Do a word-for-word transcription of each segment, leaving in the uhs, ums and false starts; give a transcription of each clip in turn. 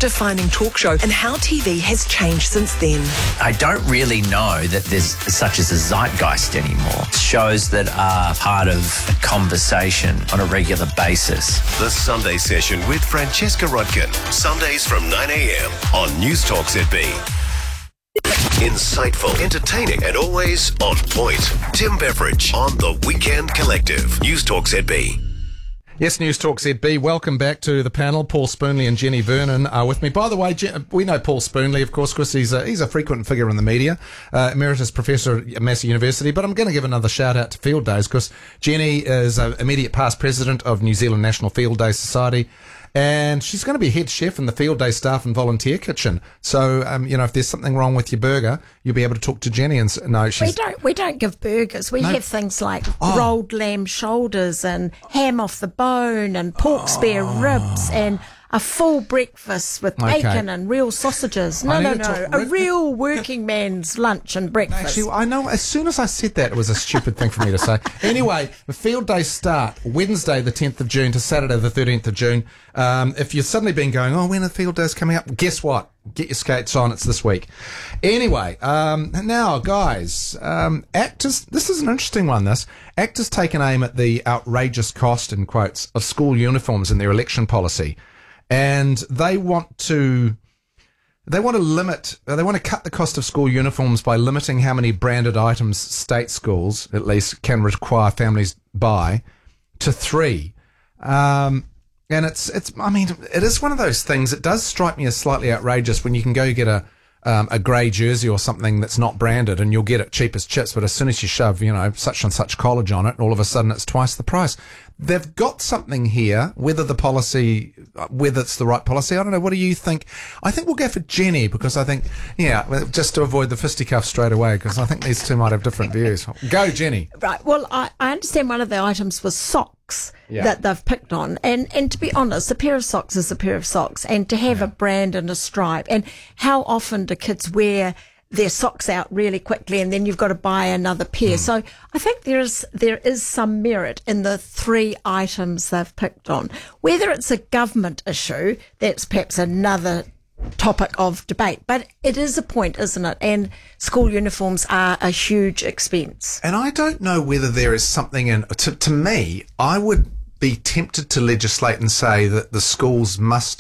defining talk show and how T V has changed since then. I don't really know that there's such as a zeitgeist anymore. Shows that are part of a conversation on a regular basis. The Sunday Session with Francesca Rodkin. Sundays from nine a.m. on News Talk Z B. Insightful, entertaining, and always on point. Tim Beveridge on The Weekend Collective. News Talk Z B. Yes, News Talk Z B. Welcome back to the panel. Paul Spoonley and Jenny Vernon are with me. By the way, we know Paul Spoonley, of course, because he's a, he's a frequent figure in the media, uh, emeritus professor at Massey University. But I'm going to give another shout out to Field Days because Jenny is an immediate past president of New Zealand National Field Day Society. And she's going to be head chef in the Field Day Staff and Volunteer Kitchen. So, um, you know, if there's something wrong with your burger, you'll be able to talk to Jenny and say, no, she's... We don't, we don't give burgers. We No. have things like Oh. rolled lamb shoulders and ham off the bone and pork spare ribs and a full breakfast with Okay. bacon and real sausages. No, I no, need no. to talk- A real working man's lunch and breakfast. Actually, I know as soon as I said that, it was a stupid thing for me to say. Anyway, the field days start Wednesday, the tenth of June to Saturday, the thirteenth of June. Um, if you've suddenly been going, oh, when are the field days coming up? Guess what? Get your skates on. It's this week. Anyway, um, now, guys, um, actors, this is an interesting one, this. Actors take an aim at the outrageous cost, in quotes, of school uniforms in their election policy. And they want to... They want to limit, uh, they want to cut the cost of school uniforms by limiting how many branded items state schools, at least, can require families buy to three. Um, and it's, it's, I mean, it is one of those things. It does strike me as slightly outrageous when you can go get a, um, a grey jersey or something that's not branded and you'll get it cheap as chips, but as soon as you shove, you know, such and such college on it, all of a sudden it's twice the price. They've got something here, whether the policy, whether it's the right policy, I don't know. What do you think? I think we'll go for Jenny because I think, yeah, just to avoid the fisticuffs straight away, because I think these two might have different views. Go, Jenny. Right. Well, I, I understand one of the items was socks Yeah. that they've picked on. And, and to be honest, a pair of socks is a pair of socks. And to have a brand and a stripe. And how often do kids wear their socks out really quickly and then you've got to buy another pair? Mm. So I think there is, there is some merit in the three items they've picked on. Whether it's a government issue, that's perhaps another topic of debate, but it is a point, isn't it? And school uniforms are a huge expense. And I don't know whether there is something in, to, to me, I would be tempted to legislate and say that the schools must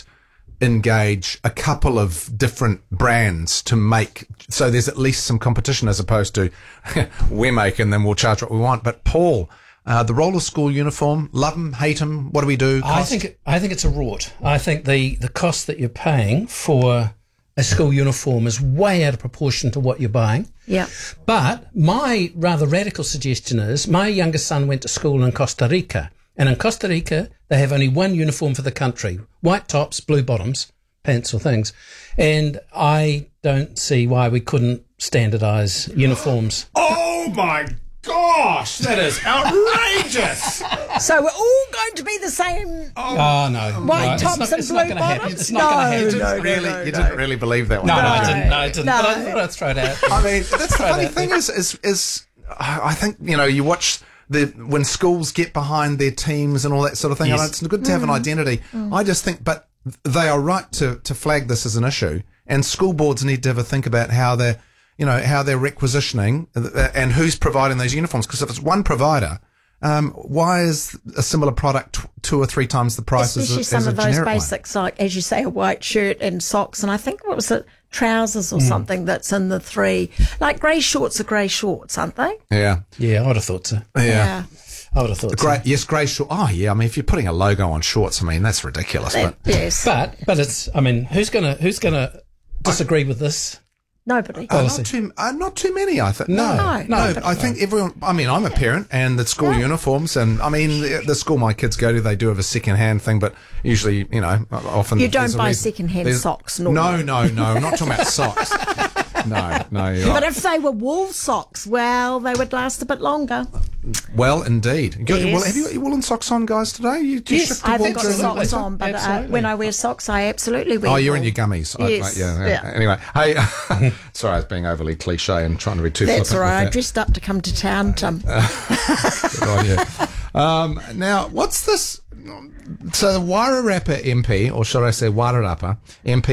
engage a couple of different brands to make, so there's at least some competition as opposed to we're making them, we'll charge what we want. But Paul, uh, the role of school uniform, love them, hate them, what do we do? I think I think it's a rort. I think the, the cost that you're paying for a school uniform is way out of proportion to what you're buying. Yeah. But my rather radical suggestion is my youngest son went to school in Costa Rica. And in Costa Rica, they have only one uniform for the country, white tops, blue bottoms, pants or things. And I don't see why we couldn't standardise uniforms. Oh my gosh, that is outrageous. So we're all going to be the same Oh, no. white no, tops it's not, and it's blue not going to happen. bottoms? It's not going to No, happen. no, no, really, no, you no. didn't really believe that one. No, no, did I you? didn't. No, I didn't. No. But I thought I'd throw it out. I mean, that's the Throw funny it out thing there. is, is, is, I think, you know, you watch the, when schools get behind their teams and all that sort of thing, Yes. and it's good to have an identity. I just think, but they are right to, to flag this as an issue, and school boards need to have a think about how they're, you know, how they're requisitioning uh, and who's providing those uniforms. Because if it's one provider, um, why is a similar product t- two or three times the price Especially as a, some as a of those generic one? basics, like, as you say, a white shirt and socks, and I think, what was it, trousers or something that's in the three. Like grey shorts are grey shorts, aren't they? Yeah, Yeah, I would have thought so. yeah. I would have thought so. Grey, yes, grey short. Oh, yeah. I mean, if you're putting a logo on shorts, I mean, that's ridiculous. That- But yes. But but it's, I mean, who's gonna who's gonna disagree with this? Nobody. Uh, policy. not too, uh, not too many, I think. No, No. no. no. I think everyone. I mean, I'm a parent, and the school Yeah. uniforms, and I mean, the, the school my kids go to, they do have a second-hand thing, but usually, you know, often You don't there's a buy reason- second-hand there's- socks, No, normally. no, no. I'm not talking about socks. No, no. You're But right. if they were wool socks, well, they would last a bit longer. Well, indeed. You got- Yes. well, have you got your woolen socks on, guys, today? You, do you Yes, shift your I haven't wool got to- socks Absolutely. on, but uh, Absolutely. when I wear socks, I absolutely wear Oh, you're in wool. your gummies. I- Yes, yeah, yeah. yeah. Anyway, hey, sorry, I was being overly cliche and trying to be too That's all flippant right. I with that. dressed up to come to town, Tim. Good idea. Um, now, what's this? So the Wairarapa M P, or should I say Wairarapa M P,